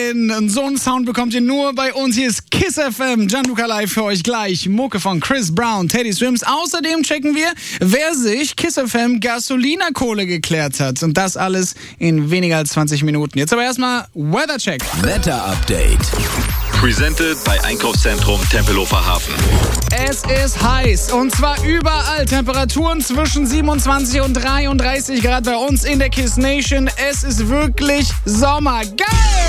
So einen Sound bekommt ihr nur bei uns. Hier ist KISS FM. Gianluca live für euch gleich. Mucke von Chris Brown, Teddy Swims. Außerdem checken wir, wer sich KISS FM Gasolina-Kohle geklärt hat. Und das alles in weniger als 20 Minuten. Jetzt aber erstmal Weathercheck. Wetter-Update. Presented bei Einkaufszentrum Tempelhofer Hafen. Es ist heiß und zwar überall. Temperaturen zwischen 27 und 33 Grad bei uns in der KISS Nation. Es ist wirklich Sommer. Geil!